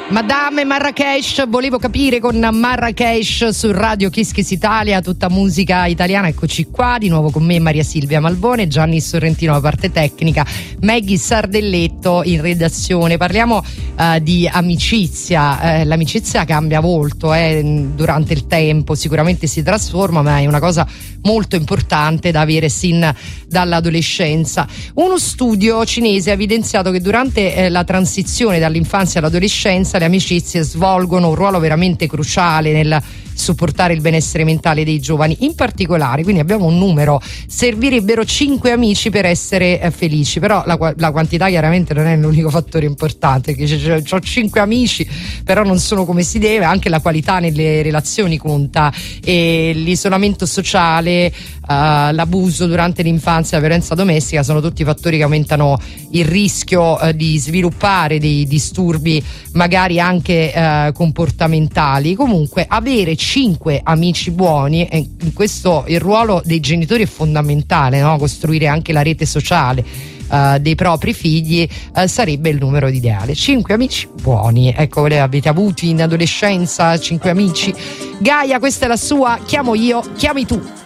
Madame Marrakesh, volevo capire con Marrakesh su Radio Kiss Kiss Italia, tutta musica italiana. Eccoci qua di nuovo con me Maria Silvia Malvone, Gianni Sorrentino alla parte tecnica, Maggie Sardelletto in redazione. Parliamo di amicizia. L'amicizia cambia molto durante il tempo, sicuramente si trasforma, ma è una cosa molto importante da avere sin dall'adolescenza. Uno studio cinese ha evidenziato che durante la transizione dall'infanzia all'adolescenza le amicizie svolgono un ruolo veramente cruciale nel supportare il benessere mentale dei giovani. In particolare, quindi abbiamo un numero, servirebbero 5 amici per essere felici, però la quantità chiaramente non è l'unico fattore importante, che ho 5 amici però non sono come si deve, anche la qualità nelle relazioni conta, e l'isolamento sociale, l'abuso durante l'infanzia, la violenza domestica sono tutti fattori che aumentano il rischio di sviluppare dei disturbi magari anche comportamentali. Comunque avere 5 amici buoni, in questo il ruolo dei genitori è fondamentale, no? Costruire anche la rete sociale dei propri figli sarebbe il numero ideale. 5 amici buoni, ecco, avete avuto in adolescenza 5 amici? Gaia, questa è la sua, chiamo io, chiami tu.